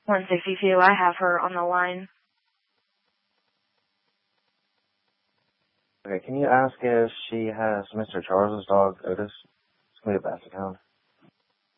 162, I have her on the line. Okay, can you ask if she has Mr. Charles's dog, Otis? It's going to be a basset hound.